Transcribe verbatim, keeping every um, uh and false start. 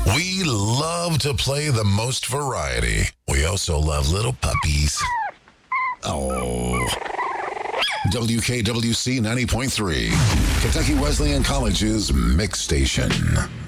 We love to play the most variety. We also love little puppies. Oh. W K W C ninety point three, Kentucky Wesleyan College's Mix Station.